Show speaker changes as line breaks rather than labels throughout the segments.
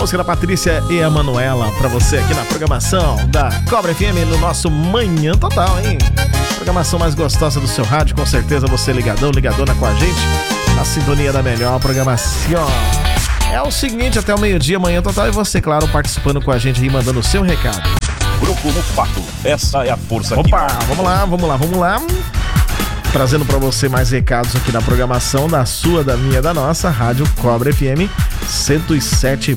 música da Patrícia e a Manuela pra você aqui na programação da Cobra FM no nosso Manhã Total, hein? Programação mais gostosa do seu rádio, com certeza você ligadão, ligadona com a gente, na sintonia da melhor programação. É o seguinte, até o meio-dia, Manhã Total, e você, claro, participando com a gente e mandando o seu recado.
Grupo Mufato, essa é a força.
Opa, vamos lá. Trazendo pra você mais recados aqui na programação da sua, da minha, da nossa Rádio Cobra FM 107.1.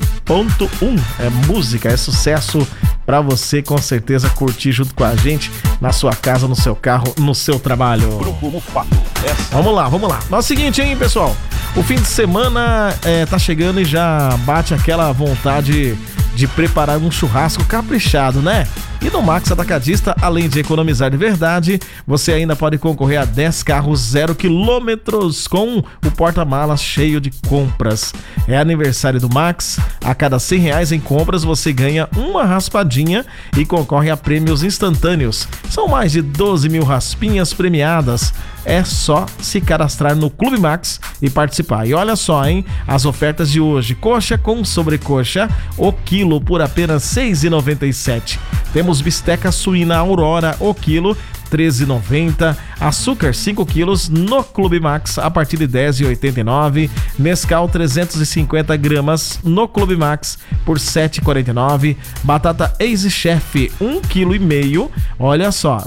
É música, é sucesso pra você com certeza curtir junto com a gente na sua casa, no seu carro, no seu trabalho.
Grupo Mufato.
Vamos lá. Mas é o seguinte, hein, pessoal? O fim de semana tá chegando e já bate aquela vontade de preparar um churrasco caprichado, né? E no Max Atacadista, além de economizar de verdade, você ainda pode concorrer a 10 carros 0 quilômetros com o porta-malas cheio de compras. É aniversário do Max. A cada R$100 em compras, você ganha uma raspadinha e concorre a prêmios instantâneos. São mais de 12 mil raspinhas premiadas. É só se cadastrar no Clube Max e participar. E olha só, hein? As ofertas de hoje. Coxa com sobrecoxa, o quilo por apenas R$ 6,97. Temos bisteca suína Aurora, o quilo R$13,90. Açúcar 5 quilos no Clube Max a partir de R$10,89. Nescau 350 gramas no Clube Max por R$7,49. Batata Easy Chef 1,5 kg, olha só,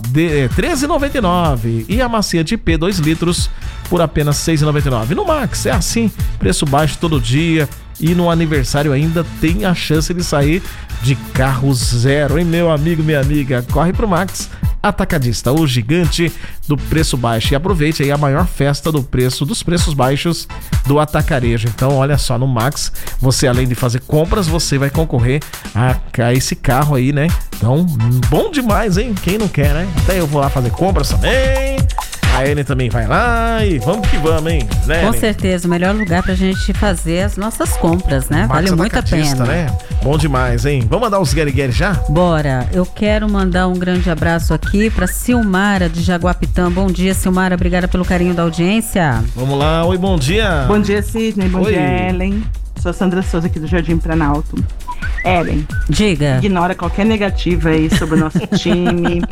R$13,99. E amaciante P 2 litros por apenas R$6,99. No Max é assim, preço baixo todo dia. E no aniversário ainda tem a chance de sair de carro zero, hein, meu amigo, minha amiga? Corre pro Max Atacadista, o gigante do preço baixo. E aproveite aí a maior festa dos preços baixos do atacarejo. Então, olha só, no Max, você além de fazer compras, você vai concorrer a esse carro aí, né? Então, bom demais, hein? Quem não quer, né? Até eu vou lá fazer compras também. A Ellen também vai lá e vamos que vamos, hein? Né,
com certeza, o melhor lugar pra gente fazer as nossas compras, né? Vale muito a pena.
Né? Bom demais, hein? Vamos mandar os guerigueri já?
Bora. Eu quero mandar um grande abraço aqui pra Silmara de Jaguapitã. Bom dia, Silmara. Obrigada pelo carinho da audiência.
Vamos lá. Oi, bom dia.
Bom dia, Sidney. Bom dia, Ellen. Sou Sandra Souza aqui do Jardim Planalto. Ellen,
diga.
Ignora qualquer negativa aí sobre o nosso time.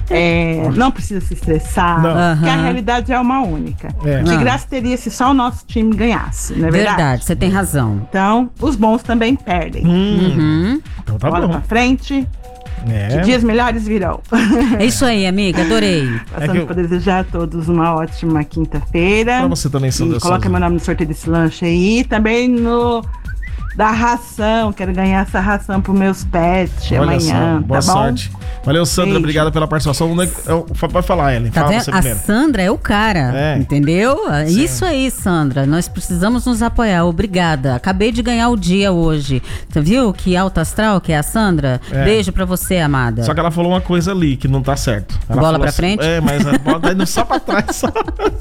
Não precisa se estressar, porque a realidade é uma única. De graça teria se só o nosso time ganhasse, não é verdade?
Verdade, você tem razão.
Então, os bons também perdem.
Então tá
Bola
bom.
pra frente. Que dias melhores virão.
É isso aí, amiga, adorei.
Passando para desejar a todos uma ótima quinta-feira.
Pra você também, Sandra.
Coloca meu nome no sorteio desse lanche aí. Também no da ração, quero ganhar essa ração pros meus pets amanhã.
Boa sorte. Valeu, Sandra, obrigada pela participação. Pode falar, Ellen.
Tá vendo? A Sandra é o cara, entendeu?
Sim.
Isso aí, Sandra. Nós precisamos nos apoiar. Obrigada. Acabei de ganhar o dia hoje. Você viu que alto astral que é a Sandra? Beijo pra você, amada.
Só que ela falou uma coisa ali que não tá certo. Ela
bola pra frente?
Mas a bola tá indo só pra trás. Só.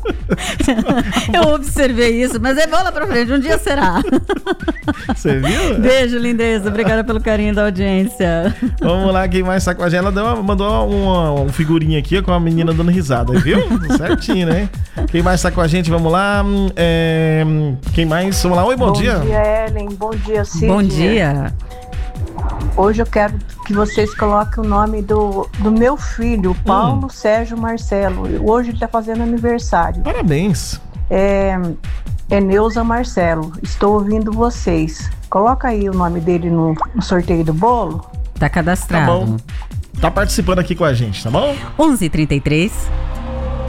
Eu observei isso, mas é bola pra frente. Um dia será.
Você viu?
Beijo, lindeza. Obrigada pelo carinho da audiência.
Vamos lá, quem mais tá com a gente? Ela mandou uma figurinha aqui com a menina dando risada, viu? Certinho, né? Quem mais tá com a gente? Vamos lá. Quem mais? Vamos lá. Oi, bom dia.
Bom dia, Ellen. Bom dia, Sidney.
Bom dia.
Hoje eu quero que vocês coloquem o nome do meu filho, Paulo Sérgio Marcelo. Hoje ele tá fazendo aniversário.
Parabéns.
É Neuza Marcelo. Estou ouvindo vocês. Coloca aí o nome dele no sorteio do bolo.
Tá cadastrado.
Tá bom. Tá participando aqui com a gente, tá bom?
11h33.